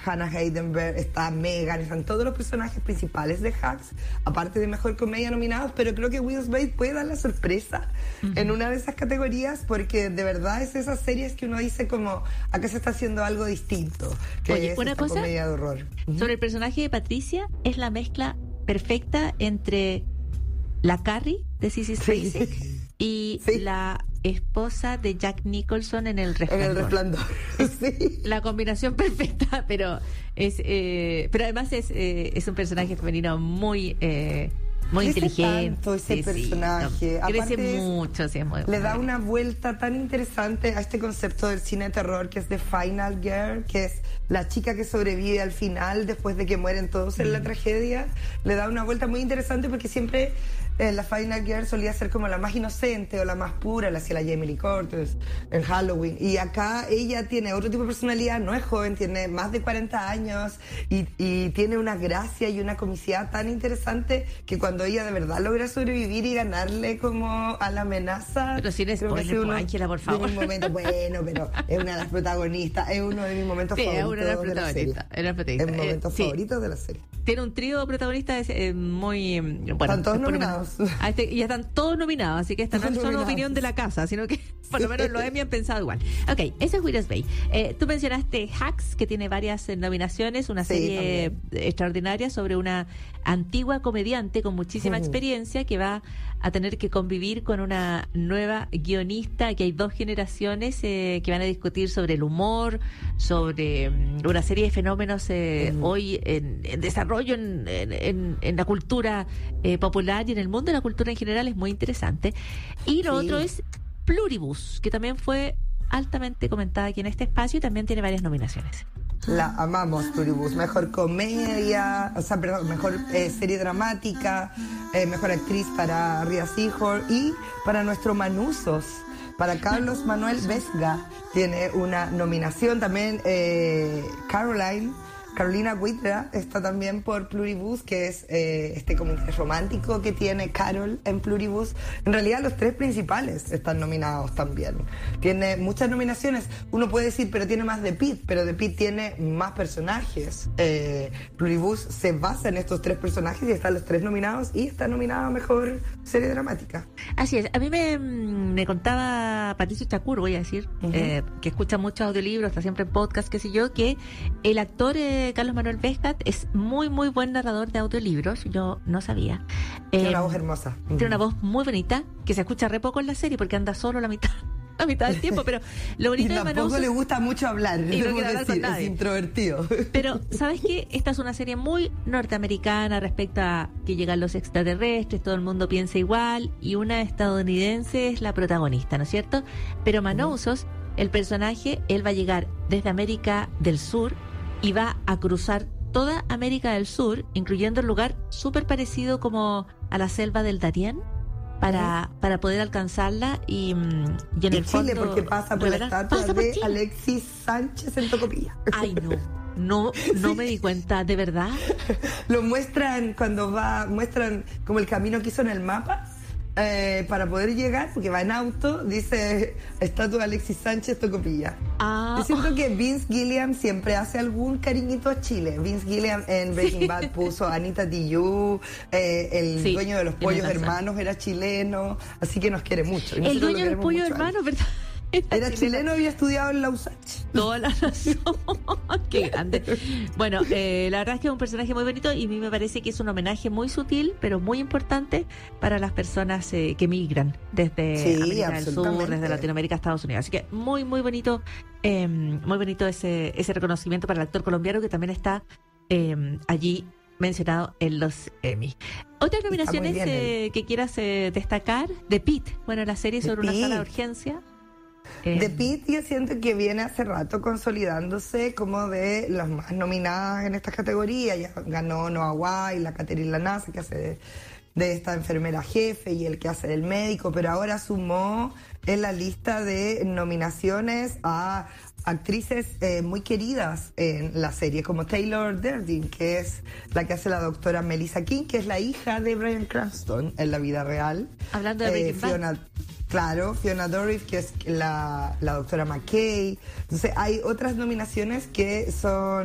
Hannah Heidenberg, está Megan, están todos los personajes principales de Hacks, aparte de Mejor Comedia nominados, pero creo que Will Smith puede dar la sorpresa en una de esas categorías, porque de verdad es esas series que uno dice como, acá se está haciendo algo distinto, que Oye, es una esta cosa comedia de horror. sobre el personaje de Patricia, es la mezcla perfecta entre la Carrie de Sissy Spacek y la esposa de Jack Nicholson en El Resplandor. En El Resplandor, sí. La combinación perfecta, pero pero además es un personaje femenino muy inteligente. Tanto ese personaje. Crece Aparte mucho, sí, es muy le da muy una vuelta tan interesante a este concepto del cine de terror que es The Final Girl, que es la chica que sobrevive al final después de que mueren todos en la tragedia. Le da una vuelta muy interesante porque siempre la Final Girl solía ser como la más inocente o la más pura, la hacía la Jamie Lee Curtis en Halloween, y acá ella tiene otro tipo de personalidad, no es joven, tiene más de 40 años y tiene una gracia y una comicidad tan interesante que cuando ella de verdad logra sobrevivir y ganarle como a la amenaza. Pero sin spoiler, pues, Ángela, por favor. Momento, bueno, pero es una de las protagonistas, es uno de mis momentos favoritos de la serie. Es mi momento favorito de la serie. Tiene un trío de protagonistas muy bueno. Están todos nominados. Ya están todos nominados, así que esta no es solo opinión de la casa, sino que por lo menos los Emmy han pensado igual. Ok, ese es Will Smith. Tú mencionaste Hacks, que tiene varias nominaciones, una serie extraordinaria sobre una antigua comediante con muchísima experiencia que va a tener que convivir con una nueva guionista, que hay 2 generaciones que van a discutir sobre el humor, sobre una serie de fenómenos hoy en desarrollo en la cultura popular y en el mundo de la cultura en general. Es muy interesante. Y lo otro es Pluribus, que también fue altamente comentada aquí en este espacio y también tiene varias nominaciones. La amamos, Pluribus. Mejor comedia, mejor serie dramática, mejor actriz para Rhea Seehorn y para nuestro Manusos, para Carlos Manuel Vesga, tiene una nominación también. Carolina Whitla está también por Pluribus, que es este como interés romántico que tiene Carol en Pluribus. En realidad los 3 principales están nominados también. Tiene muchas nominaciones. Uno puede decir, pero tiene más de Pitt, pero de Pitt tiene más personajes. Pluribus se basa en estos 3 personajes y están los 3 nominados y está nominada a Mejor Serie Dramática. Así es. A mí me contaba Patricio Chacur, voy a decir, que escucha muchos audiolibros, está siempre en podcast, qué sé yo, que el actor Carlos Manuel Vesga es muy, muy buen narrador de audiolibros. Yo no sabía. Tiene una voz hermosa. Tiene una voz muy bonita, que se escucha re poco en la serie porque anda solo la mitad del tiempo, pero lo bonito de Manusos... Y tampoco le gusta mucho hablar, y no quiere hablar con nadie. Es introvertido. Pero, ¿sabes qué? Esta es una serie muy norteamericana respecto a que llegan los extraterrestres, todo el mundo piensa igual, y una estadounidense es la protagonista, ¿no es cierto? Pero Manusos, el personaje, él va a llegar desde América del Sur y va a cruzar toda América del Sur, incluyendo un lugar súper parecido como a la selva del Darién, para poder alcanzarla y en el Chile, fondo, porque pasa por la estatua de Alexis Sánchez en Tocopilla. Ay, no me di cuenta, ¿de verdad? Lo muestran muestran como el camino que hizo en el mapa. Para poder llegar, porque va en auto, dice estatua de Alexis Sánchez, Tocopilla. Yo siento que Vince Gilliam siempre hace algún cariñito a Chile. Vince Gilliam en Breaking Bad puso a Anita Tijoux, el dueño de los pollos hermanos era chileno, así que nos quiere mucho. El dueño de los pollos hermanos, ¿verdad? Era chileno, había estudiado en la USACH. Toda la razón. Qué grande. Bueno, la verdad es que es un personaje muy bonito y a mí me parece que es un homenaje muy sutil, pero muy importante para las personas que migran desde América del Sur, desde Latinoamérica a Estados Unidos. Así que muy, muy bonito ese reconocimiento para el actor colombiano que también está allí mencionado en los Emmy. Otras nominaciones que quieras destacar, de Pitt, bueno, la serie sobre una sala de urgencia. The Pitt, yo siento que viene hace rato consolidándose como de las más nominadas en estas categorías. Ya ganó Noah Wyle, la Catherine Lanasa, que hace de esta enfermera jefe, y el que hace del médico, pero ahora sumó en la lista de nominaciones a actrices muy queridas en la serie, como Taylor Durden, que es la que hace la doctora Melissa King, que es la hija de Bryan Cranston en la vida real. Hablando de Breaking Bad. Claro, Fiona Dourif, que es la doctora McKay. Entonces hay otras nominaciones que son